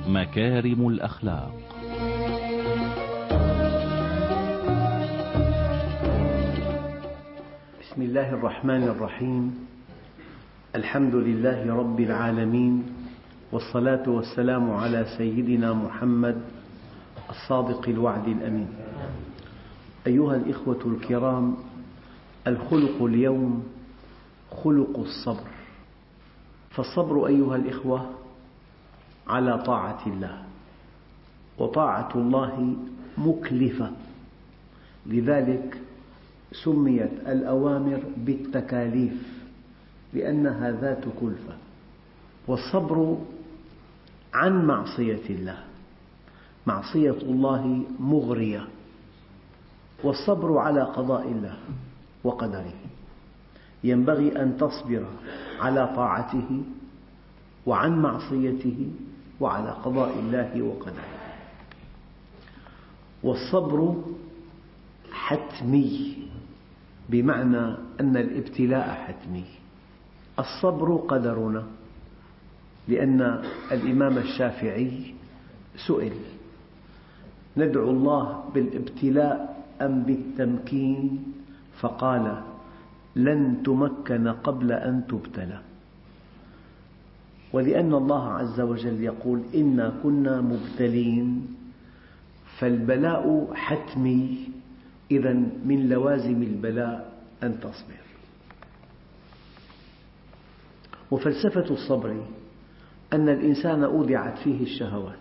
مكارم الأخلاق. بسم الله الرحمن الرحيم. الحمد لله رب العالمين، والصلاة والسلام على سيدنا محمد الصادق الوعد الأمين. أيها الإخوة الكرام، الخلق اليوم خلق الصبر. فالصبر أيها الإخوة على طاعة الله، وطاعة الله مكلفة، لذلك سميت الأوامر بالتكاليف لأنها ذات كلفة. والصبر عن معصية الله، معصية الله مغرية، والصبر على قضاء الله وقدره. ينبغي أن تصبر على طاعته وعن معصيته وعلى قضاء الله وقدره. والصبر حتمي، بمعنى أن الابتلاء حتمي. الصبر قدرنا، لأن الإمام الشافعي سئل: ندعو الله بالابتلاء أم بالتمكين؟ فقال: لن تمكن قبل أن تبتلى. ولأن الله عز وجل يقول: إنا كنا مبتلين، فالبلاء حتمي. إذن من لوازم البلاء أن تصبر. وفلسفة الصبر أن الإنسان أودعت فيه الشهوات،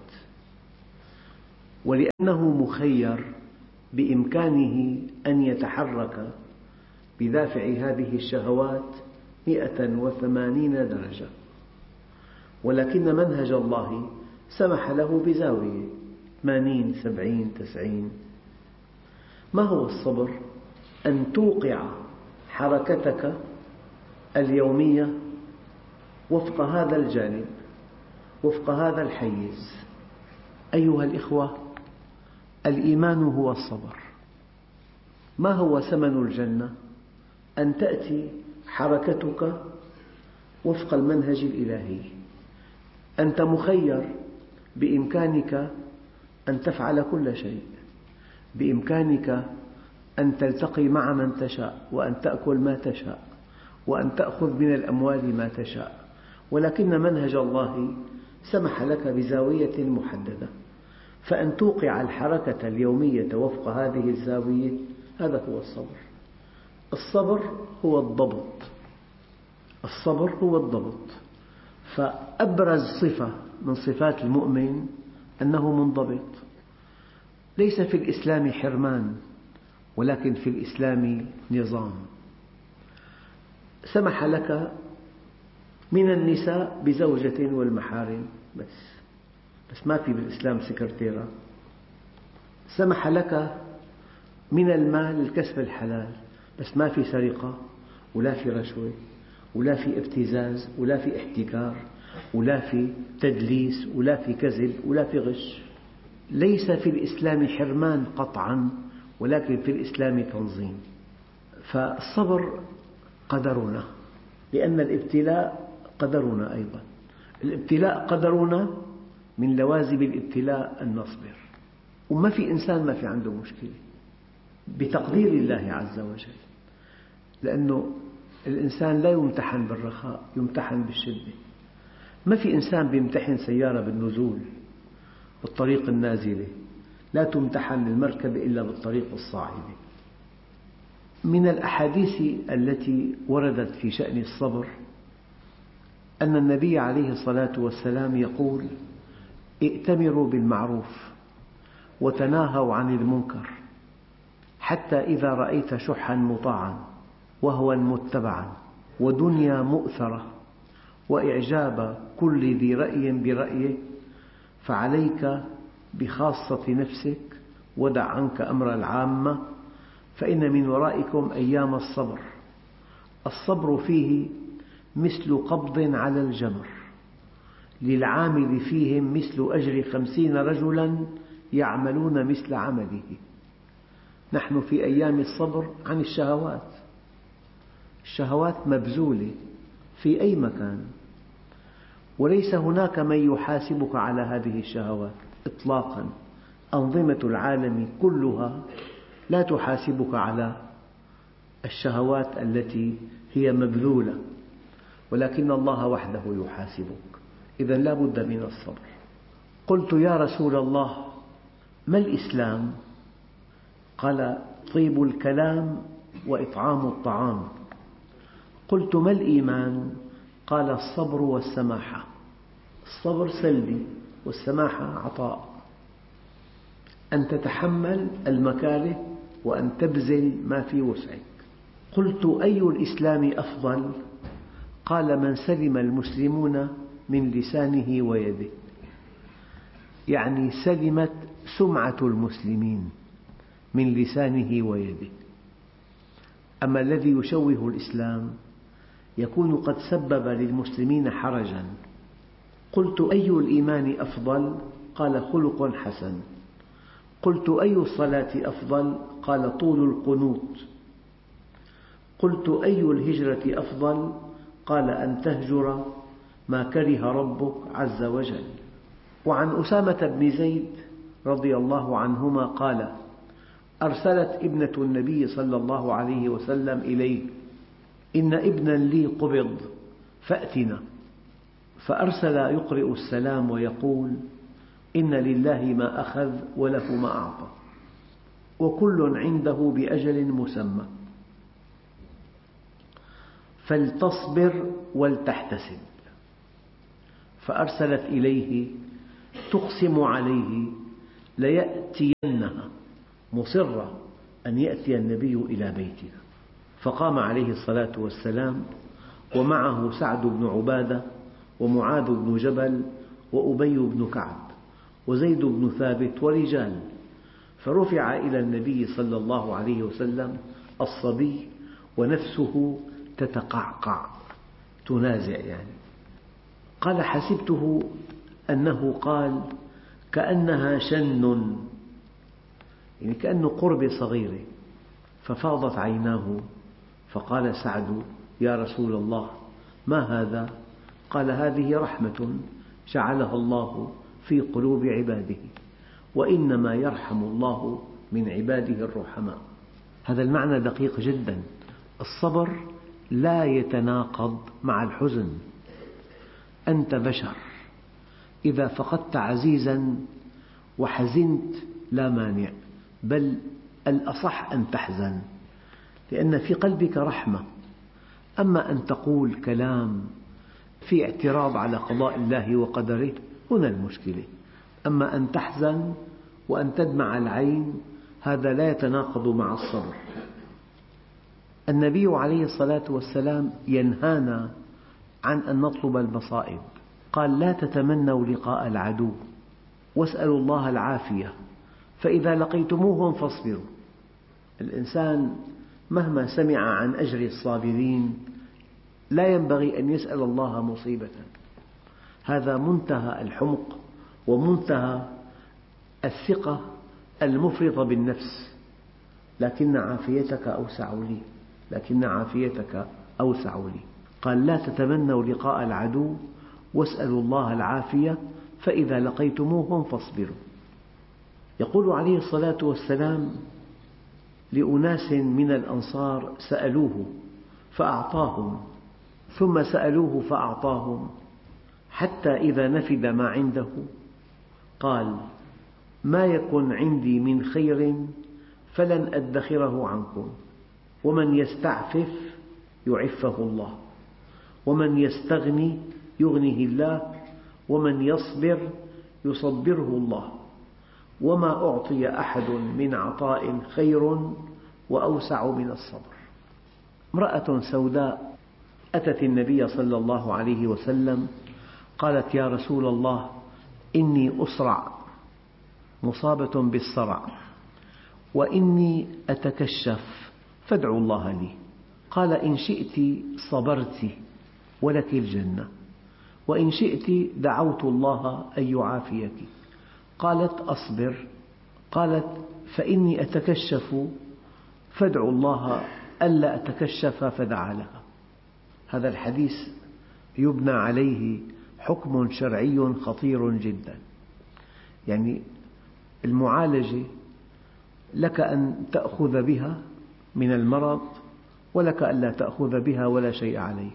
ولأنه مخير بإمكانه أن يتحرك بدافع هذه الشهوات 180 درجة، ولكن منهج الله سمح له بزاوية 80 70 90. ما هو الصبر؟ أن توقع حركتك اليومية وفق هذا الجانب، وفق هذا الحيز. أيها الإخوة، الإيمان هو الصبر. ما هو ثمن الجنة؟ أن تأتي حركتك وفق المنهج الإلهي. أنت مخير، بإمكانك أن تفعل كل شيء، بإمكانك أن تلتقي مع من تشاء، وأن تأكل ما تشاء، وأن تأخذ من الأموال ما تشاء، ولكن منهج الله سمح لك بزاوية محددة، فأن توقع الحركة اليومية وفق هذه الزاوية، هذا هو الصبر. الصبر هو الضبط، الصبر هو الضبط. فأبرز صفة من صفات المؤمن أنه منضبط. ليس في الإسلام حرمان، ولكن في الإسلام نظام. سمح لك من النساء بزوجة والمحارم بس ما في بالإسلام سكرتيرة. سمح لك من المال الكسب الحلال، بس ما في سرقة، ولا في رشوة، ولا في ابتزاز، ولا في احتكار، ولا في تدليس، ولا في كذب، ولا في غش. ليس في الإسلام حرمان قطعا، ولكن في الإسلام تنظيم. فالصبر قدرنا، لأن الابتلاء قدرنا أيضا. الابتلاء قدرنا، من لوازم الابتلاء أن نصبر. وما في إنسان ما في عنده مشكلة بتقدير الله عز وجل، لأنه الإنسان لا يمتحن بالرخاء، يمتحن بالشدة. ما في إنسان يمتحن سيارة بالنزول بالطريق النازلة، لا تمتحن المركبة إلا بالطريق الصاعدة. من الأحاديث التي وردت في شأن الصبر أن النبي عليه الصلاة والسلام يقول: ائتمروا بالمعروف وتناهوا عن المنكر، حتى إذا رأيت شحا مطاعا وهوى متبعا ودنيا مؤثرة وإعجاب كل ذي رأي برأيه، فعليك بخاصة نفسك ودع عنك أمر العامة، فإن من ورائكم أيام الصبر، الصبر فيه مثل قبض على الجمر، للعامل فيهم مثل أجر 50 رجلا يعملون مثل عمله. نحن في أيام الصبر عن الشهوات. الشهوات مبذولة في أي مكان، وليس هناك من يحاسبك على هذه الشهوات إطلاقا. أنظمة العالم كلها لا تحاسبك على الشهوات التي هي مبذولة، ولكن الله وحده يحاسبك. إذن لا بد من الصبر. قلت يا رسول الله ما الإسلام؟ قال طيب الكلام وإطعام الطعام. قلت ما الإيمان؟ قال الصبر والسماحة. الصبر سلبي والسماحة عطاء، أن تتحمل المكاره وأن تبذل ما في وسعك. قلت أي الإسلام أفضل؟ قال من سلم المسلمون من لسانه ويده، يعني سلمت سمعة المسلمين من لسانه ويده. أما الذي يشوه الإسلام يكون قد سبب للمسلمين حرجا. قلت أي الإيمان أفضل؟ قال خلق حسن. قلت أي الصلاة أفضل؟ قال طول القنوت. قلت أي الهجرة أفضل؟ قال أن تهجر ما كره ربك عز وجل. وعن أسامة بن زيد رضي الله عنهما قال أرسلت ابنة النبي صلى الله عليه وسلم إليه إن ابنا لي قبض فأتنا، فأرسل يقرئ السلام ويقول إن لله ما أخذ وله ما أعطى وكل عنده بأجل مسمى، فلتصبر ولتحتسب. فأرسلت إليه تقسم عليه ليأتينها، مصرة أن يأتي النبي إلى بيتها. فقام عليه الصلاة والسلام ومعه سعد بن عبادة ومعاذ بن جبل وأبي بن كعب وزيد بن ثابت ورجال، فرفع إلى النبي صلى الله عليه وسلم الصبي ونفسه تتقعقع تنازع يعني. قال حسبته أنه قال كأنها شن، يعني كأنه قربة صغيرة. ففاضت عيناه فقال سعد يا رسول الله ما هذا؟ قال هذه رحمة جعلها الله في قلوب عباده، وإنما يرحم الله من عباده الرحماء. هذا المعنى دقيق جدا. الصبر لا يتناقض مع الحزن. أنت بشر، إذا فقدت عزيزا وحزنت لا مانع، بل الأصح أن تحزن لأن في قلبك رحمة. أما أن تقول كلام في اعتراض على قضاء الله وقدره هنا المشكلة. أما أن تحزن وأن تدمع العين هذا لا يتناقض مع الصبر. النبي عليه الصلاة والسلام ينهانا عن أن نطلب المصائب. قال لا تتمنوا لقاء العدو واسألوا الله العافية فإذا لقيتموهم فاصبروا. الإنسان مهما سمع عن أجر الصابرين لا ينبغي أن يسأل الله مصيبة. هذا منتهى الحمق ومنتهى الثقة المفرطة بالنفس. لكن عافيتك أوسع لي. قال لا تتمنوا لقاء العدو واسألوا الله العافية فإذا لقيتموهم فاصبروا. يقول عليه الصلاة والسلام لأناس من الأنصار سألوه فأعطاهم، ثم سألوه فأعطاهم، حتى إذا نفد ما عنده قال ما يكن عندي من خير فلن أدخره عنكم، ومن يستعفف يعفه الله، ومن يستغني يغنه الله، ومن يصبر يصبره الله، وما أعطي أحد من عطاء خير وأوسع من الصبر. امرأة سوداء أتت النبي صلى الله عليه وسلم قالت يا رسول الله إني أصرع، مصابة بالصرع، وإني أتكشف فادعوا الله لي. قال إن شئت صبرت ولك الجنة، وإن شئت دعوت الله أن يعافيك. قالت أصبر. قالت فإني أتكشف فادعوا الله ألا أتكشف، فدعا لها. هذا الحديث يبنى عليه حكم شرعي خطير جدا. يعني المعالجة لك أن تأخذ بها من المرض، ولك ألا تأخذ بها ولا شيء عليك.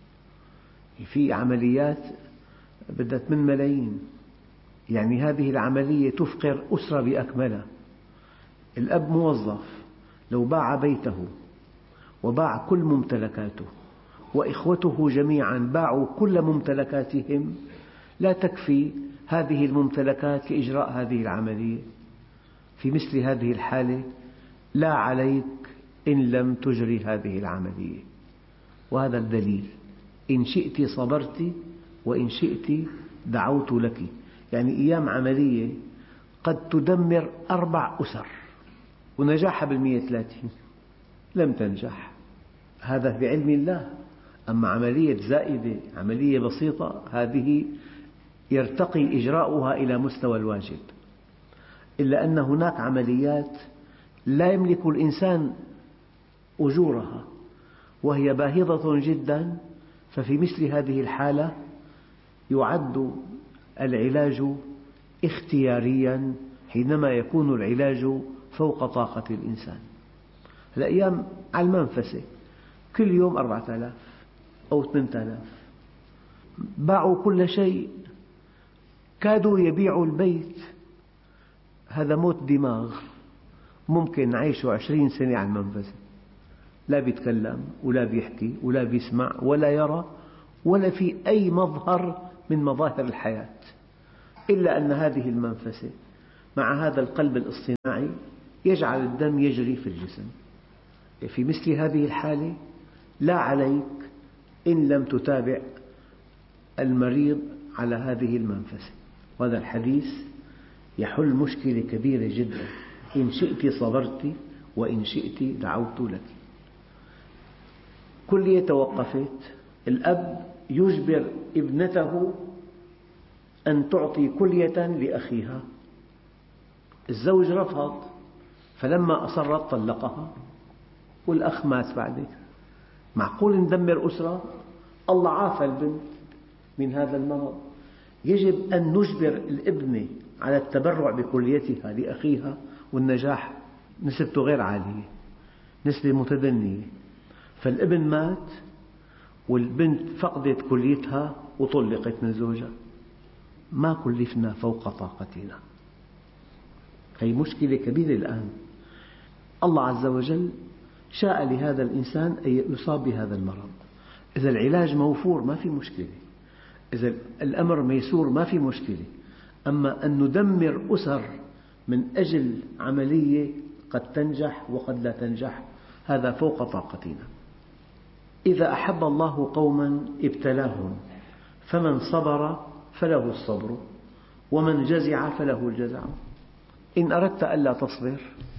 في عمليات بدها 8 ملايين، يعني هذه العملية تفقر أسرة بأكملها. الأب موظف، لو باع بيته وباع كل ممتلكاته وإخوته جميعا باعوا كل ممتلكاتهم، لا تكفي هذه الممتلكات لإجراء هذه العملية. في مثل هذه الحالة لا عليك إن لم تجري هذه العملية، وهذا الدليل: إن شئت صبرت وإن شئت دعوت لك. يعني أيام عملية قد تدمر 4 أسر ونجاحها 130 لم تنجح، هذا بعلم الله. أما عملية زائدة، عملية بسيطة، هذه يرتقي إجراؤها إلى مستوى الواجب. إلا أن هناك عمليات لا يملك الإنسان أجورها وهي باهظة جدا، ففي مثل هذه الحالة يعد العلاج اختياريا حينما يكون العلاج فوق طاقة الإنسان. الأيام على المنفسة كل يوم 4000 أو 8000 باعوا كل شيء، كادوا يبيعوا البيت. هذا موت دماغ، ممكن نعيشه 20 سنة على المنفسة، لا بيتكلم ولا بيحكي ولا بيسمع ولا يرى ولا في أي مظهر من مظاهر الحياة، إلا أن هذه المنفسة مع هذا القلب الاصطناعي يجعل الدم يجري في الجسم. في مثل هذه الحالة لا عليك إن لم تتابع المريض على هذه المنفسة. وهذا الحديث يحل مشكلة كبيرة جدا: إن شئت صبرت وإن شئت دعوت لك. كلية توقفت، الأب يجبر ابنته أن تعطي كلية لأخيها، الزوج رفض، فلما أصرت طلقها والأخ مات بعدين. معقول ندمر أسرة؟ الله عافى البنت من هذا المرض. يجب أن نجبر الابنة على التبرع بكليتها لأخيها، والنجاح نسبته غير عالية، نسبة متدنية. فالابن مات والبنت فقدت كليتها وطلقت من زوجها. ما كلفنا فوق طاقتنا. هذه مشكلة كبيرة الآن. الله عز وجل شاء لهذا الإنسان أن يصاب بهذا المرض. إذا العلاج موفور ما في مشكلة، إذا الأمر ميسور ما في مشكلة. أما أن ندمر أسر من أجل عملية قد تنجح وقد لا تنجح، هذا فوق طاقتنا. إذا أحب الله قوما ابتلاهم، فمن صبر فله الصبر ومن جزع فله الجزع. إن أردت ألا تصبر،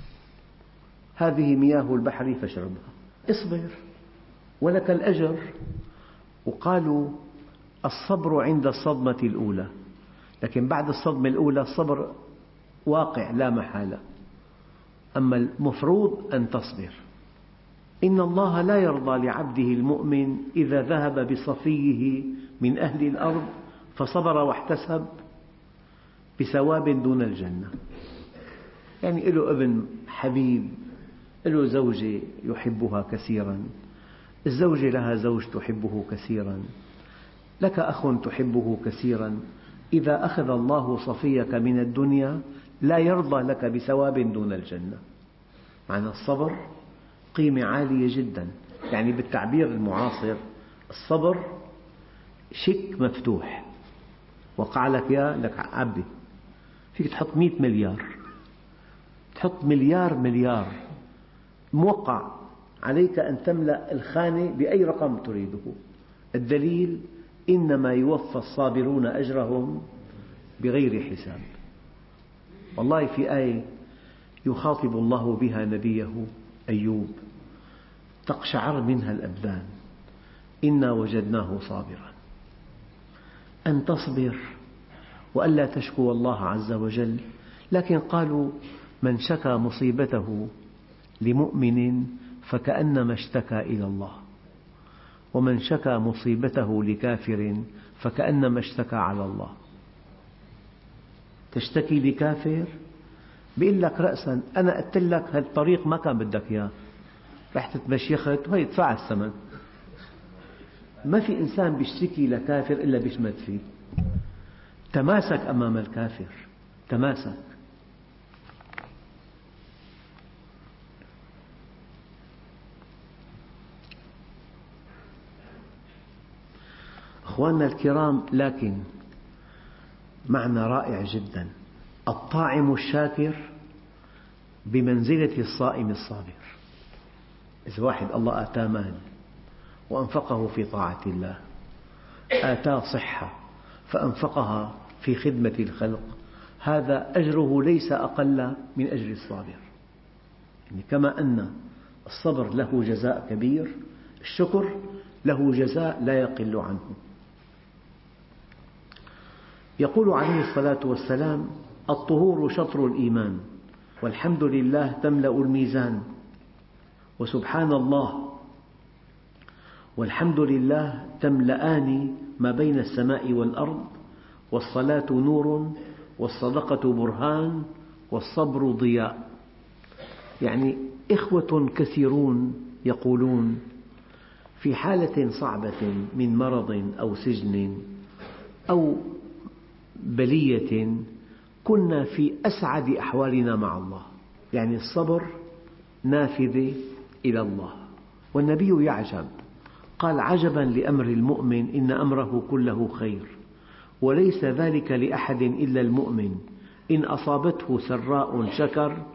هذه مياه البحر فاشربها، اصبر ولك الأجر. وقالوا الصبر عند الصدمة الأولى، لكن بعد الصدمة الأولى الصبر واقع لا محالة، أما المفروض أن تصبر. إن الله لا يرضى لعبده المؤمن إذا ذهب بصفيه من أهل الأرض فصبر واحتسب بثواب دون الجنة. يعني له ابن حبيب، له زوجة يحبها كثيرا، الزوجة لها زوج تحبه كثيرا، لك أخ تحبه كثيرا. إذا أخذ الله صفيك من الدنيا لا يرضى لك بثواب دون الجنة. معنى الصبر قيمة عالية جدا. يعني بالتعبير المعاصر الصبر شيك مفتوح، وقع لك يا لك عبي، فيك تحط 100 مليار، تحط مليار موقع، عليك أن تملأ الخانة بأي رقم تريده. الدليل: إنما يوفى الصابرون أجرهم بغير حساب. والله في آية يخاطب الله بها نبيه أيوب تقشعر منها الأبدان: إنا وجدناه صابرا. أن تصبر وألا تشكو الله عز وجل. لكن قالوا: من شكى مصيبته لمؤمن فكأنما اشتكى إلى الله، ومن شكى مصيبته لكافر فكأنما اشتكى على الله. تشتكي لكافر بيقول لك رأسا أنا قلت لك هالطريق ما كان بدك إياه، رحت تمشيخت وهي ادفع الثمن. ما في إنسان بيشتكي لكافر إلا بيشمت فيه. تماسك أمام الكافر، تماسك. أخواننا الكرام، لكن معنى رائع جدا: الطاعم الشاكر بمنزلة الصائم الصابر. إذا واحد الله آتاه مال وأنفقه في طاعة الله، آتاه صحة فأنفقها في خدمة الخلق، هذا أجره ليس أقل من أجر الصابر. يعني كما أن الصبر له جزاء كبير، الشكر له جزاء لا يقل عنه. يقول عليه الصلاة والسلام: الطهور شطر الإيمان، والحمد لله تملأ الميزان، وسبحان الله والحمد لله تملأان ما بين السماء والأرض، والصلاة نور، والصدقة برهان، والصبر ضياء. يعني إخوة كثيرون يقولون في حالة صعبة من مرض أو سجن أو بلية كنا في أسعد أحوالنا مع الله. يعني الصبر نافذة إلى الله. والنبي يعجب، قال: عجبا لأمر المؤمن إن أمره كله خير، وليس ذلك لأحد إلا المؤمن، إن أصابته سراء شكر